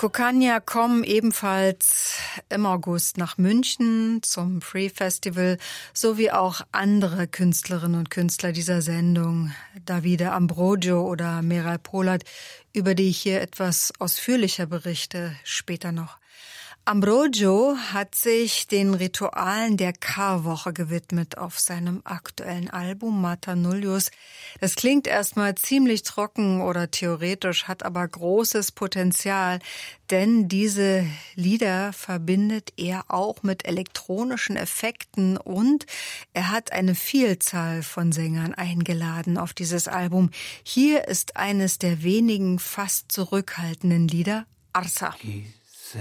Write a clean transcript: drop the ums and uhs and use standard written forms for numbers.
Kukania kommen ebenfalls im August nach München zum Free Festival, sowie auch andere Künstlerinnen und Künstler dieser Sendung, Davide Ambrogio oder Meral Polat, über die ich hier etwas ausführlicher berichte, später noch. Ambrogio hat sich den Ritualen der Karwoche gewidmet auf seinem aktuellen Album Mata Nullius. Das klingt erstmal ziemlich trocken oder theoretisch, hat aber großes Potenzial, denn diese Lieder verbindet er auch mit elektronischen Effekten und er hat eine Vielzahl von Sängern eingeladen auf dieses Album. Hier ist eines der wenigen fast zurückhaltenden Lieder, Arsa.